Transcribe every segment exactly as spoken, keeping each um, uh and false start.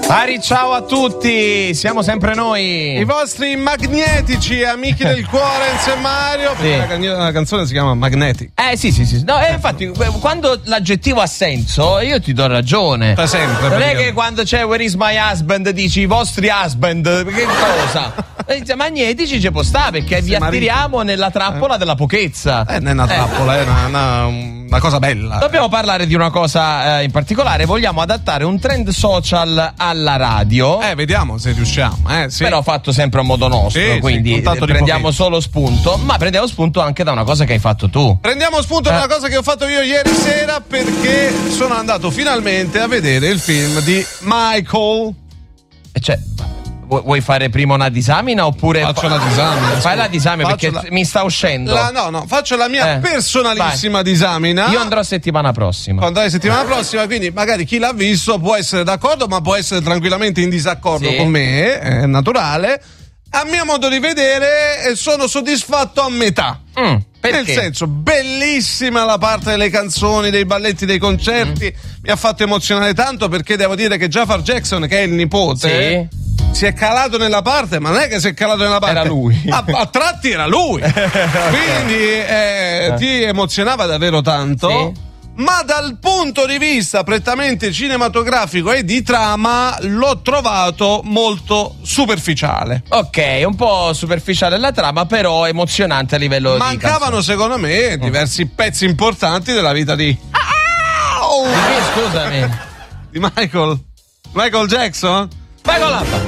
Ari, ciao a tutti, siamo sempre noi. I vostri magnetici amici del cuore insieme a Mario. Sì. Perché la, la canzone si chiama Magnetic. Eh sì sì sì. No, eh, infatti quando l'aggettivo ha senso io ti do ragione. Da sempre. Non è che quando c'è Where is my husband dici i vostri husband, che cosa? Magnetici ci può stare perché sì, vi attiriamo marito. nella trappola eh. della pochezza. Eh, non è una trappola, eh. è una, una, una cosa bella. Dobbiamo parlare di una cosa eh, in particolare. Vogliamo adattare un trend social alla radio. Eh, vediamo se riusciamo. Eh, sì. Però fatto sempre a modo nostro. Sì, quindi sì, prendiamo solo spunto. Ma prendiamo spunto anche da una cosa che hai fatto tu. Prendiamo spunto eh. da una cosa che ho fatto io ieri sera, perché sono andato finalmente a vedere il film di Michael. Cioè, vuoi fare prima una disamina oppure faccio la disamina? Fai la disamina perché la... mi sta uscendo. La, no, no, faccio la mia eh. personalissima Vai. disamina. Io andrò settimana prossima. Andrai settimana prossima, quindi magari chi l'ha visto può essere d'accordo, ma può essere tranquillamente in disaccordo sì. con me, è naturale. A mio modo di vedere sono soddisfatto a metà. Mm, Nel senso, bellissima la parte delle canzoni, dei balletti, dei concerti. Mm. Mi ha fatto emozionare tanto, perché devo dire che Jafar Jackson, che è il nipote, sì. si è calato nella parte, ma non è che si è calato nella parte. Era lui. A, a tratti era lui. Quindi eh, ti emozionava davvero tanto. Sì. Ma dal punto di vista prettamente cinematografico e di trama l'ho trovato molto superficiale. Ok, un po' superficiale la trama, però emozionante a livello Mancavano, di Mancavano secondo me, diversi pezzi importanti della vita di... Oh! Di chi, scusami? Di Michael. Michael Jackson? Vai con l'altra.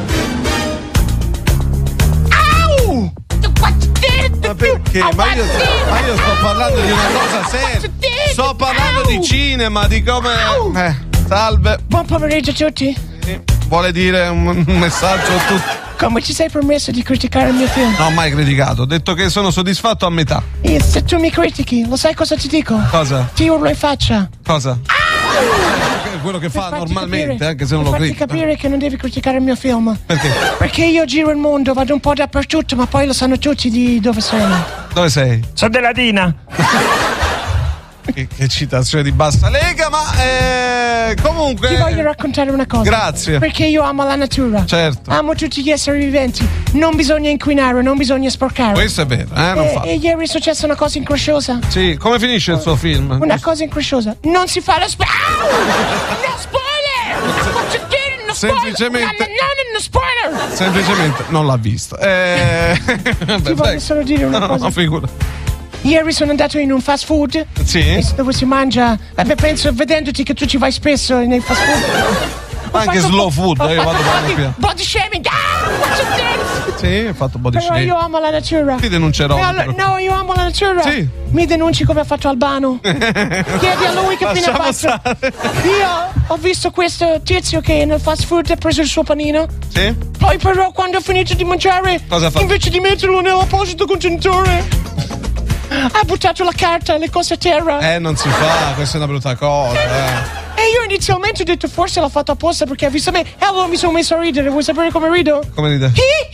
Ma perché? Ma io, ma io sto parlando di una cosa seria. Sto parlando di cinema, di come... Eh, salve. Buon pomeriggio a tutti. Sì. Vuole dire un, un messaggio a tutti? Come ci sei permesso di criticare il mio film? Non ho mai criticato, ho detto che sono soddisfatto a metà. E se tu mi critichi, lo sai cosa ti dico? Cosa? Ti urlo in faccia. Cosa? È quello che fa normalmente, capire, anche se non lo critica. Per farti capire che non devi criticare il mio film. Perché? Perché io giro il mondo, vado un po' dappertutto, ma poi lo sanno tutti di dove sono. Dove sei? Sono della Dina. Che, che citazione di bassa lega, ma eh, comunque ti voglio raccontare una cosa. Grazie. Perché io amo la natura. Certo. Amo tutti gli esseri viventi. Non bisogna inquinare, non bisogna sporcare. Questo è vero, eh, non e, fa. e ieri è successa una cosa incresciosa. Sì, come finisce il suo film? Una cosa incresciosa. Non si fa lo spoiler. No spoiler. No semplicemente no, no, no spoiler. Semplicemente non l'ha visto. Eh, ti voglio solo dire una no, cosa. No, figura. Ieri sono andato in un fast food. Sì. Dove si mangia. Beh, penso, vedendoti che tu ci vai spesso nei fast food. Anche slow food, ho eh, io vado body, body, body shaming. Ah, what's this? Sì, ho fatto body Però shaming. io amo la natura. Ti denuncerò. No, no, io amo la natura. Sì. Mi denunci come ha fatto Albano. Chiedi a lui che fine ha fatto. Io ho visto questo tizio che nel fast food ha preso il suo panino. Sì. Poi però quando ha finito di mangiare, cosa fa? Invece di metterlo nell'apposito contenitore, ha buttato la carta e le cose a terra. Eh, non si fa, questa è una brutta cosa, eh. E io inizialmente ho detto forse l'ha fatto apposta perché ha visto me. E allora mi sono messo a ridere. Vuoi sapere come rido? Come ride?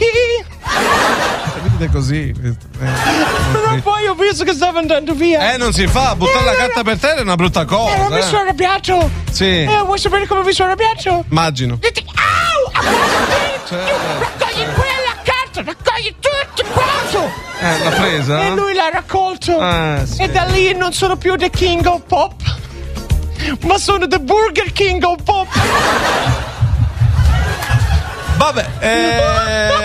Ride così. Eh, Però poi ho visto che stava andando via. Eh, non si fa, buttare eh, la carta per terra è una brutta cosa. Eh, mi eh. sono arrabbiato. Sì. Eh, vuoi sapere come mi sono arrabbiato? Immagino. Dite, au! Cioè, raccogli quella carta, raccogli tutto quanto. Eh, l'ha presa? E lui l'ha raccolto. Ah, sì. E da lì non sono più The King of Pop, ma sono The Burger King of Pop. Vabbè, eh,